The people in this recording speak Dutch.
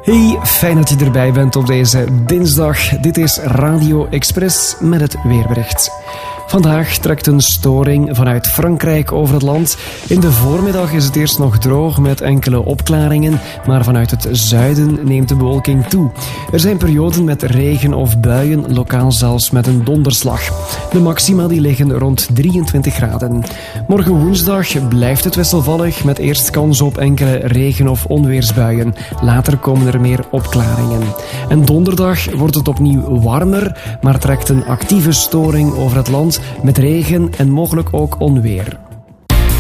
Hey, fijn dat je erbij bent op deze dinsdag. Dit is Radio Express met het weerbericht. Vandaag trekt een storing vanuit Frankrijk over het land. In de voormiddag is het eerst nog droog met enkele opklaringen, maar vanuit het zuiden neemt de bewolking toe. Er zijn perioden met regen of buien, lokaal zelfs met een donderslag. De maxima die liggen rond 23 graden. Morgen woensdag blijft het wisselvallig met eerst kans op enkele regen- of onweersbuien. Later komen er meer opklaringen. En donderdag wordt het opnieuw warmer, maar trekt een actieve storing over het land met regen en mogelijk ook onweer.